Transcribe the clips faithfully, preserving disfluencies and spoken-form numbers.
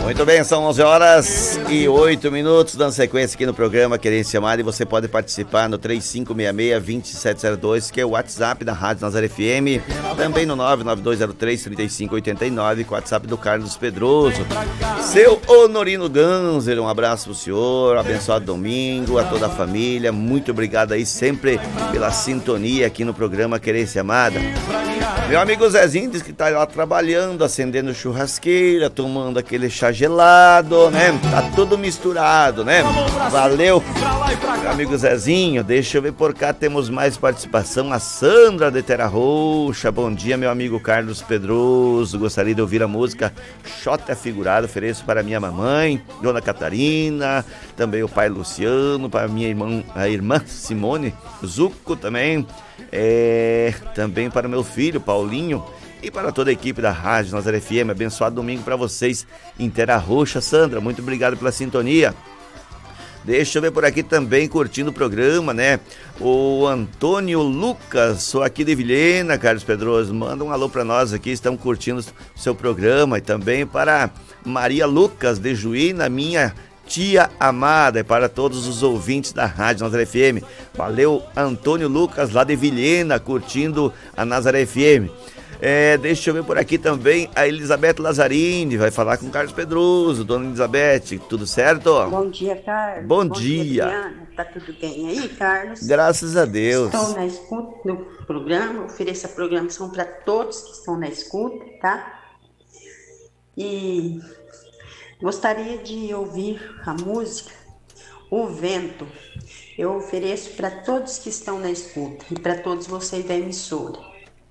Muito bem, são onze horas e oito minutos, dando sequência aqui no programa Querência Amada, e você pode participar no três cinco seis seis, dois sete zero dois, que é o WhatsApp da Rádio Nazaré F M, também no nove nove dois zero três, três cinco oito nove, com o WhatsApp do Carlos Pedroso. Seu Honorino Ganser, um abraço pro senhor, abençoado domingo, a toda a família, muito obrigado aí sempre pela sintonia aqui no programa Querência Amada. Meu amigo Zezinho diz que tá lá trabalhando, acendendo churrasqueira, tomando aquele chá gelado, né? Tá tudo misturado, né? Valeu, meu amigo Zezinho. Deixa eu ver por cá, temos mais participação. A Sandra de Terra Roxa. Bom dia, meu amigo Carlos Pedroso. Gostaria de ouvir a música Xota Figurado. Ofereço para minha mamãe, Dona Catarina, também o pai Luciano, para minha irmã, a irmã Simone Zucco também. É, também para meu filho Paulinho e para toda a equipe da Rádio Nazaré F M. Abençoado domingo para vocês em Terra Roxa. Sandra, muito obrigado pela sintonia. Deixa eu ver por aqui também, curtindo o programa, né? O Antônio Lucas, sou aqui de Vilhena, Carlos Pedroso. Manda um alô para nós aqui, estamos curtindo o seu programa. E também para Maria Lucas de Juína, minha tia amada, e para todos os ouvintes da Rádio Nazaré F M. Valeu, Antônio Lucas, lá de Vilhena, curtindo a Nazaré F M. É, deixa eu ver por aqui também a Elizabeth Lazzarini, vai falar com o Carlos Pedroso. Dona Elizabeth, tudo certo? Bom dia, Carlos. Bom, Bom dia. dia tá tudo bem aí, Carlos? Graças a Deus. Estou na escuta do programa, ofereço a programação para todos que estão na escuta, tá? E gostaria de ouvir a música O Vento. Eu ofereço para todos que estão na escuta e para todos vocês da emissora.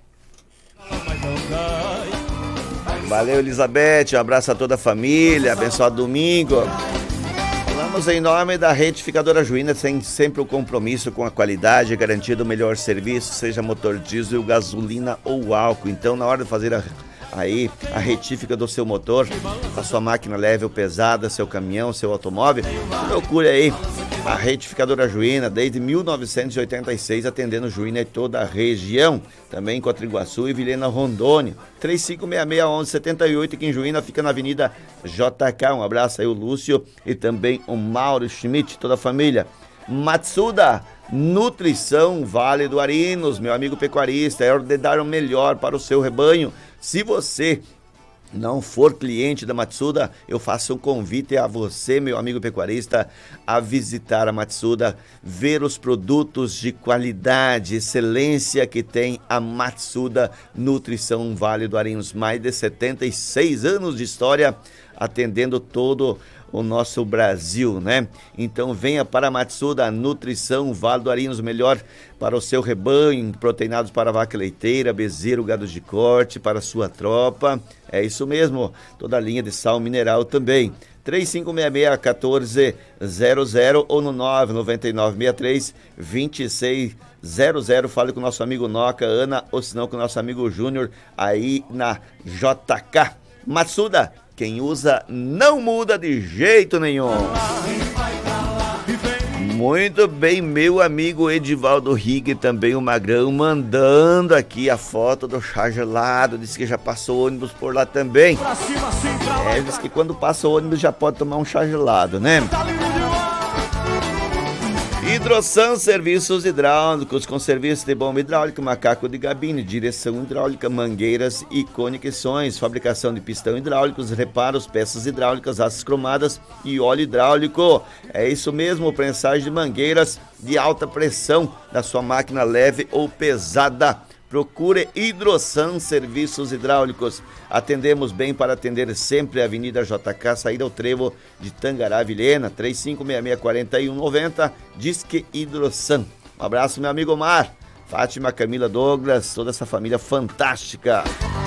Valeu, Elizabeth, um abraço a toda a família, abençoado domingo. Falamos em nome da Retificadora Juína, tem sempre o compromisso com a qualidade e garantia do melhor serviço, seja motor diesel, gasolina ou álcool. Então, na hora de fazer a aí a retífica do seu motor, a sua máquina leve ou pesada, seu caminhão, seu automóvel, procure aí a Retificadora Juína, desde mil novecentos e oitenta e seis, atendendo Juína e toda a região, também em Cotriguaçu e Vilhena Rondônia. Três cinco seis seis, um um sete oito, aqui em Juína, fica na Avenida J K. Um abraço aí o Lúcio e também o Mauro Schmidt, toda a família. Matsuda Nutrição Vale do Arinos, meu amigo pecuarista, é hora de dar o melhor para o seu rebanho. Se você não for cliente da Matsuda, eu faço um convite a você, meu amigo pecuarista, a visitar a Matsuda, ver os produtos de qualidade, excelência que tem a Matsuda Nutrição Vale do Arinos. Mais de setenta e seis anos de história, atendendo todo o nosso Brasil, né? Então venha para a Matsuda Nutrição Vale do Arinos, melhor para o seu rebanho, proteinados para vaca leiteira, bezerro, gado de corte, para a sua tropa. É isso mesmo, toda a linha de sal mineral também. três cinco seis seis, um quatro zero zero ou no nove nove nove seis três, dois seis zero zero. Fale com o nosso amigo Noca, Ana, ou se não com o nosso amigo Júnior, aí na J K. Matsuda, quem usa não muda de jeito nenhum. Muito bem, meu amigo Edivaldo Rigg, também o Magrão, mandando aqui a foto do chá gelado. Diz que já passou ônibus por lá também. É, diz que quando passa o ônibus já pode tomar um chá gelado, né? Hidrosan Serviços Hidráulicos, com serviço de bomba hidráulica, macaco de gabine, direção hidráulica, mangueiras e conexões, fabricação de pistão hidráulicos, reparos, peças hidráulicas, aços cromadas e óleo hidráulico. É isso mesmo, prensagem de mangueiras de alta pressão da sua máquina leve ou pesada. Procure Hidrosan Serviços Hidráulicos. Atendemos bem para atender sempre a Avenida J K, saída ao trevo de Tangará, Vilhena, três cinco seis seis, quatro um nove zero, Disque Hidrosan. Um abraço, meu amigo Omar, Fátima, Camila, Douglas, toda essa família fantástica.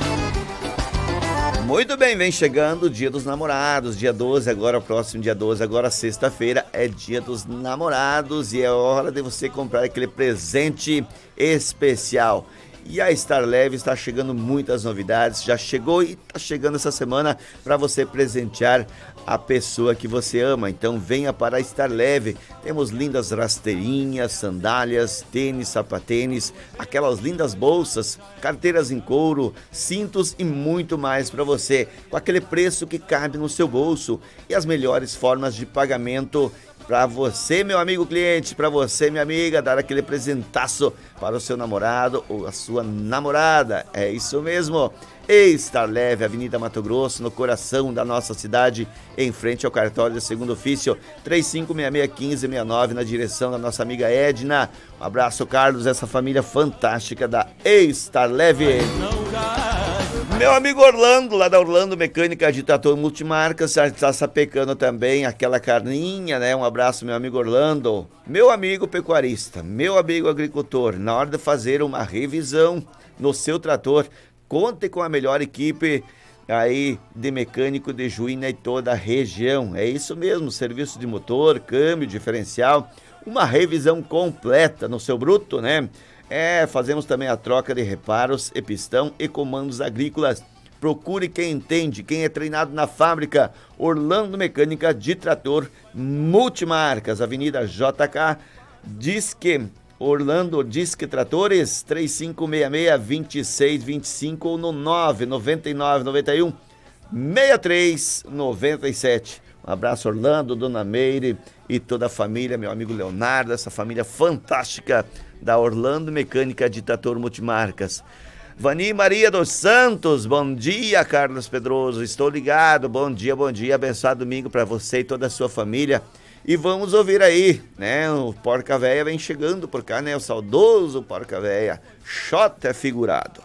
Muito bem, vem chegando o Dia dos Namorados, dia doze, agora próximo dia doze, agora sexta-feira é Dia dos Namorados e é hora de você comprar aquele presente especial. E a Star Leve está chegando muitas novidades, já chegou e está chegando essa semana para você presentear a pessoa que você ama. Então venha para a Star Leve, temos lindas rasteirinhas, sandálias, tênis, sapatênis, aquelas lindas bolsas, carteiras em couro, cintos e muito mais para você, com aquele preço que cabe no seu bolso e as melhores formas de pagamento para você, meu amigo cliente, para você, minha amiga, dar aquele presentaço para o seu namorado ou a sua namorada. É isso mesmo. Star Leve, Avenida Mato Grosso, no coração da nossa cidade, em frente ao cartório de segundo ofício, três cinco seis seis, um cinco seis nove, na direção da nossa amiga Edna. Um abraço, Carlos, essa família fantástica da Star Leve. Meu amigo Orlando, lá da Orlando Mecânica de Trator Multimarcas, está sapecando também aquela carninha, né? Um abraço, meu amigo Orlando. Meu amigo pecuarista, meu amigo agricultor, na hora de fazer uma revisão no seu trator, conte com a melhor equipe aí de mecânico de Juína e toda a região. É isso mesmo, serviço de motor, câmbio, diferencial, uma revisão completa no seu bruto, né? É, fazemos também a troca de reparos e pistão e comandos agrícolas. Procure quem entende, quem é treinado na fábrica. Orlando Mecânica de Trator Multimarcas, Avenida J K, Disque Orlando Disque Tratores, três cinco seis seis, dois seis dois cinco ou no nove nove nove nove um, seis três nove sete. Um abraço, Orlando, Dona Meire e toda a família, meu amigo Leonardo, essa família fantástica da Orlando Mecânica de Trator Multimarcas. Vani Maria dos Santos, bom dia, Carlos Pedroso, estou ligado, bom dia, bom dia, abençoado domingo para você e toda a sua família. E vamos ouvir aí, né, o Porca Véia vem chegando por cá, né, o saudoso Porca Véia, Xota é figurado.